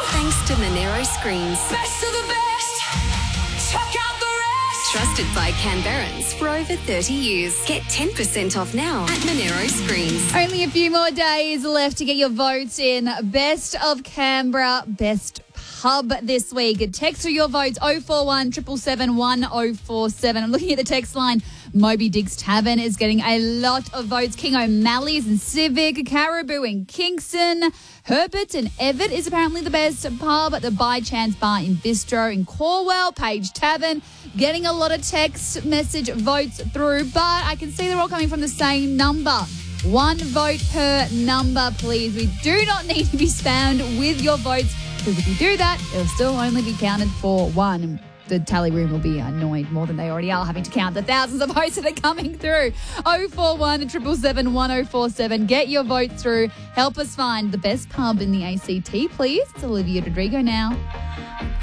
Thanks to Monero Screens. Best of the best. Chuck out the rest. Trusted by Canberrans for over 30 years. Get 10% off now at Monero Screens. Only a few more days left to get your votes in. Best of Canberra, best pub this week. Text through your votes 041 777 1047. I'm looking at the text line. Moby Dick's Tavern is getting a lot of votes. King O'Malley's and Civic, Caribou in Kingston, Herbert's and Everett is apparently the best pub. The By Chance Bar in Bistro in Corwell, Page Tavern, getting a lot of text message votes through, but I can see they're all coming from the same number. One vote per number, please. We do not need to be spammed with your votes, because if you do that, it'll still only be counted for one. The tally room will be annoyed more than they already are having to count the thousands of votes that are coming through. 041 777 1047. Get your vote through. Help us find the best pub in the ACT, please. It's Olivia Rodrigo now.